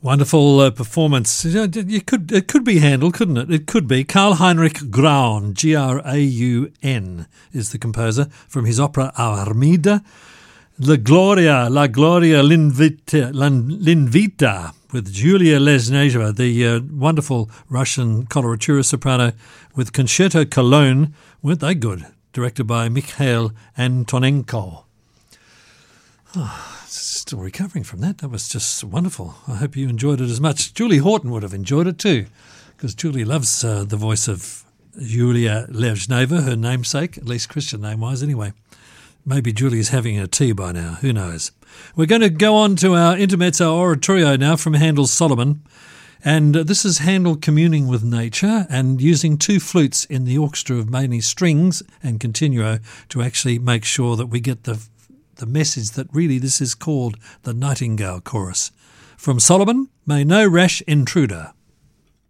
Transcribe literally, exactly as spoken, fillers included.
Wonderful uh, performance. You know, you could it could be Handel, couldn't it? It could be. Karl Heinrich Graun, G R A U N, is the composer from his opera Armida. La Gloria, La Gloria Linvita, Linvita with Julia Lesneva, the uh, wonderful Russian coloratura soprano, with Concerto Cologne. Weren't they good? Directed by Mikhail Antonenko. Oh, still recovering from that. That was just wonderful. I hope you enjoyed it as much. Julie Horton would have enjoyed it too, because Julie loves uh, the voice of Julia Lesneva, her namesake, at least Christian name-wise anyway. Maybe Julie's having a tea by now. Who knows? We're going to go on to our intermezzo oratorio now from Handel's Solomon. And uh, this is Handel communing with nature and using two flutes in the orchestra of mainly strings and continuo to actually make sure that we get the the message that really this is called the Nightingale Chorus. From Solomon, May No Rash Intruder.